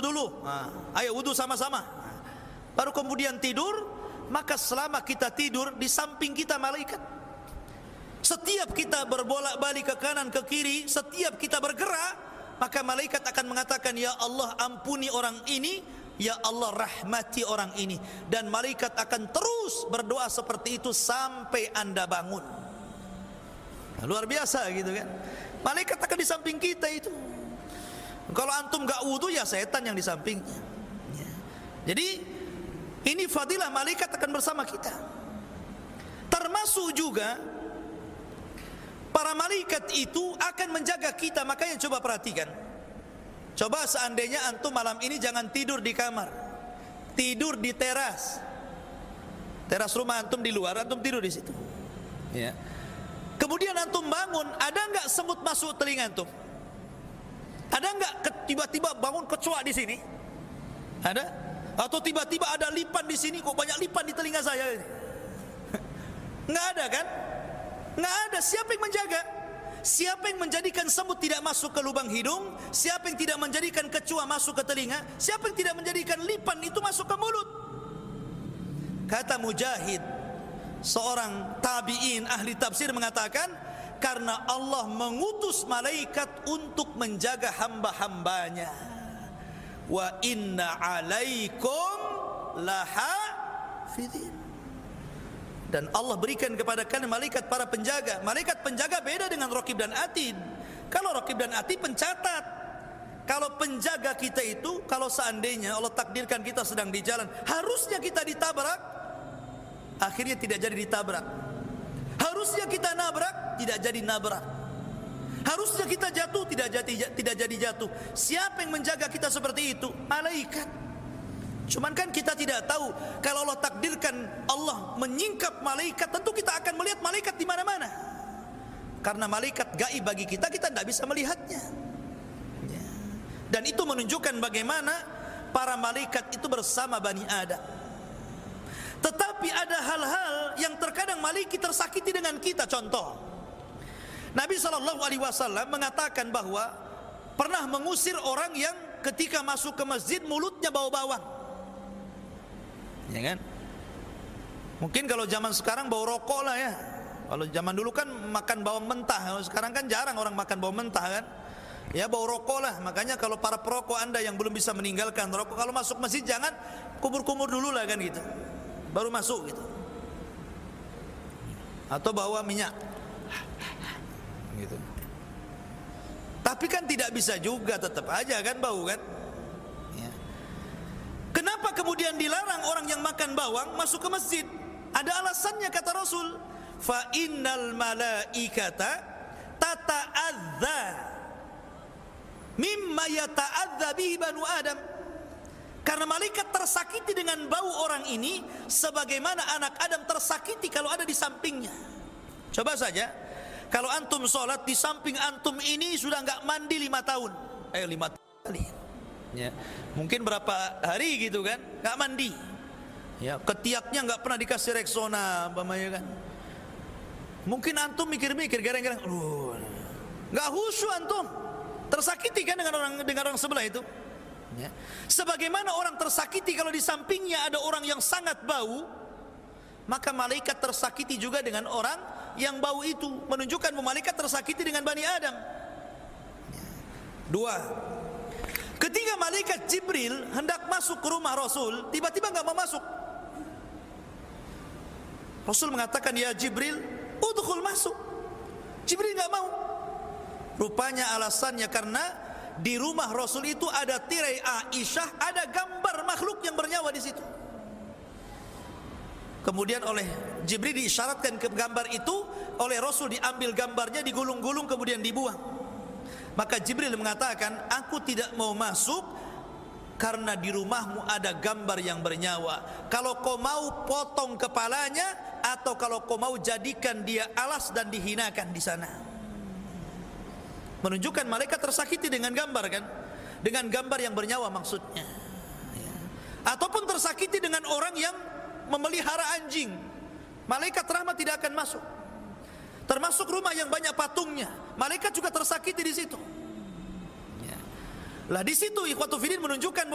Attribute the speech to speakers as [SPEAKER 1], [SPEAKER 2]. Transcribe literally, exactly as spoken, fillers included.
[SPEAKER 1] dulu. Nah, ayo wudu sama-sama. Baru kemudian tidur. Maka selama kita tidur, di samping kita malaikat. Setiap kita berbolak-balik ke kanan ke kiri, setiap kita bergerak, maka malaikat akan mengatakan, ya Allah ampuni orang ini, ya Allah rahmati orang ini. Dan malaikat akan terus berdoa seperti itu sampai Anda bangun. Nah, luar biasa gitu kan. Malaikat akan di samping kita itu. Kalau antum gak wudu, ya setan yang di sampingnya. Ya. Jadi ini fadilah malaikat akan bersama kita. Termasuk juga para malaikat itu akan menjaga kita. Makanya coba perhatikan. Coba seandainya antum malam ini jangan tidur di kamar, tidur di teras. Teras rumah antum di luar, antum tidur di situ. Ya. Kemudian antum bangun, ada enggak semut masuk telinga antum? Ada enggak tiba-tiba bangun kecoa di sini? Ada? Atau tiba-tiba ada lipan di sini, kok banyak lipan di telinga saya? Enggak ada kan? Enggak ada. Siapa yang menjaga? Siapa yang menjadikan semut tidak masuk ke lubang hidung? Siapa yang tidak menjadikan kecoa masuk ke telinga? Siapa yang tidak menjadikan lipan itu masuk ke mulut? Kata Mujahid, seorang tabi'in ahli tafsir, mengatakan, karena Allah mengutus malaikat untuk menjaga hamba-hambanya. Wa inna alaikum lahafidhin. Dan Allah berikan kepada kalian malaikat para penjaga. Malaikat penjaga beda dengan raqib dan atid. Kalau raqib dan atid pencatat. Kalau penjaga kita itu, kalau seandainya Allah takdirkan kita sedang di jalan, harusnya kita ditabrak, akhirnya tidak jadi ditabrak. Harusnya kita nabrak, tidak jadi nabrak. Harusnya kita jatuh, tidak jadi tidak jadi jatuh. Siapa yang menjaga kita seperti itu? Malaikat. Cuman kan kita tidak tahu, kalau Allah takdirkan Allah menyingkap malaikat, tentu kita akan melihat malaikat di mana-mana. Karena malaikat gaib bagi kita, kita tidak bisa melihatnya. Dan itu menunjukkan bagaimana para malaikat itu bersama Bani Adam. Tetapi ada hal-hal yang terkadang malaikat tersakiti dengan kita. Contoh, Nabi shallallahu alaihi wasallam mengatakan bahwa pernah mengusir orang yang ketika masuk ke masjid mulutnya bau bawang. Ya kan? Mungkin kalau zaman sekarang bau rokok lah ya. Kalau zaman dulu kan makan bawang mentah. Kalau sekarang kan jarang orang makan bawang mentah kan. Ya bau rokok lah. Makanya kalau para perokok anda yang belum bisa meninggalkan rokok, kalau masuk masjid jangan kumur-kumur dulu lah kan gitu, baru masuk gitu. Atau bawa minyak gitu. Tapi kan tidak bisa juga, tetap aja kan bau kan ya. Kenapa kemudian dilarang orang yang makan bawang masuk ke masjid? Ada alasannya, kata Rasul, fa innal malaikata tata'adza mimma yata'adza bihi banu Adam. Karena malaikat tersakiti dengan bau orang ini sebagaimana anak Adam tersakiti kalau ada di sampingnya. Coba saja, kalau antum sholat di samping antum ini sudah enggak mandi lima tahun, eh lima kali, ya, mungkin berapa hari gitu kan, enggak mandi, ya, ketiaknya enggak pernah dikasih Rexona, umpamanya kan. Mungkin antum mikir-mikir, garang-garang, uh, enggak khusyuk antum, tersakiti kan dengan orang dengan orang sebelah itu. Ya. Sebagaimana orang tersakiti kalau di sampingnya ada orang yang sangat bau, maka malaikat tersakiti juga dengan orang yang bau itu, menunjukkan bahwa malaikat tersakiti dengan Bani Adam. Dua, ketika malaikat Jibril hendak masuk ke rumah Rasul, tiba-tiba enggak mau masuk. Rasul mengatakan, ya Jibril, udkhul, masuk. Jibril enggak mau. Rupanya alasannya karena di rumah Rasul itu ada tirai Aisyah, ada gambar makhluk yang bernyawa di situ. Kemudian oleh Jibril diisyaratkan ke gambar itu, oleh Rasul diambil gambarnya, digulung-gulung, kemudian dibuang. Maka Jibril mengatakan, aku tidak mau masuk karena di rumahmu ada gambar yang bernyawa. Kalau kau mau potong kepalanya, atau kalau kau mau jadikan dia alas dan dihinakan di sana. Menunjukkan malaikat tersakiti dengan gambar kan, dengan gambar yang bernyawa maksudnya. Ataupun tersakiti dengan orang yang memelihara anjing, malaikat rahmat tidak akan masuk. Termasuk rumah yang banyak patungnya, malaikat juga tersakiti di situ. Lah di situ ikhwatu fillah menunjukkan